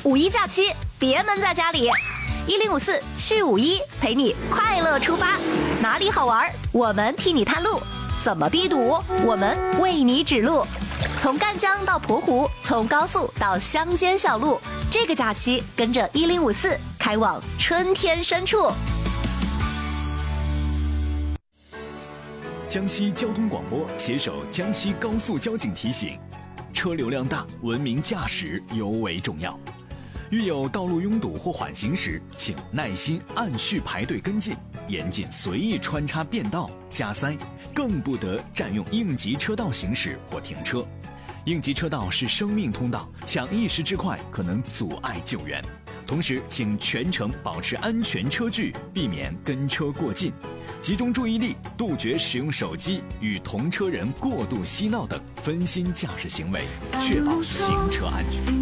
五一假期别闷在家里，1054去51陪你快乐出发，哪里好玩我们替你探路，怎么避堵我们为你指路，从赣江到澎湖，从高速到乡间小路，这个假期跟着1054开往春天深处。 江西交通广播携手江西高速交警提醒：车流量大，文明驾驶尤为重要。遇有道路拥堵或缓行时，请耐心按序排队跟进，严禁随意穿插变道加塞，更不得占用应急车道行驶或停车。应急车道是生命通道，抢一时之快可能阻碍救援。同时，请全程保持安全车距，避免跟车过近，集中注意力，杜绝使用手机与同车人过度嬉闹等分心驾驶行为，确保行车安全。